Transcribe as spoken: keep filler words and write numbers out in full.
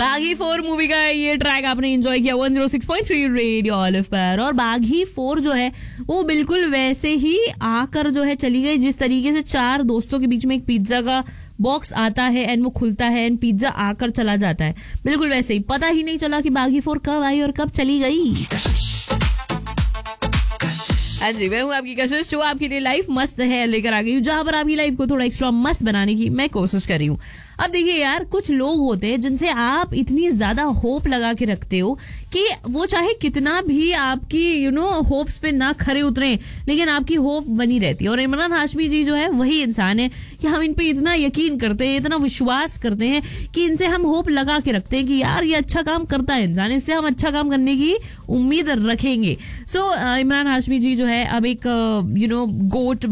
बागी four movie का ये ट्रैक आपने एंजॉय किया one zero six point three radio olive पर। और बागी फोर जो है वो बिल्कुल वैसे ही आकर जो है चली गई, जिस तरीके से चार दोस्तों के बीच में एक पिज्जा का बॉक्स आता है एंड वो खुलता है एंड पिज्जा आकर चला जाता है, बिल्कुल वैसे ही पता ही नहीं चला कि बागी फोर कब आई और कब चली गई। हाँ जी, मैं हूँ आपकी कशिश, जो आपके लिए लाइफ मस्त है लेकर आ गई हूँ, जहां पर आपकी लाइफ को थोड़ा एक्स्ट्रा मस्त बनाने की मैं कोशिश कर रही हूँ। अब देखिए यार, कुछ लोग होते हैं जिनसे आप इतनी ज्यादा होप लगा के रखते हो कि वो चाहे कितना भी आपकी यू नो होप्स पे ना खरे उतरे, लेकिन आपकी होप बनी रहती है। और इमरान हाशमी जी जो है वही इंसान है कि हम इन पे इतना यकीन करते हैं, इतना विश्वास करते हैं कि इनसे हम होप लगा के रखते हैं कि यार ये अच्छा काम करता है इंसान, इससे हम अच्छा काम करने की उम्मीद रखेंगे। सो so, इमरान हाशमी जी जो है अब एक यू नो गोट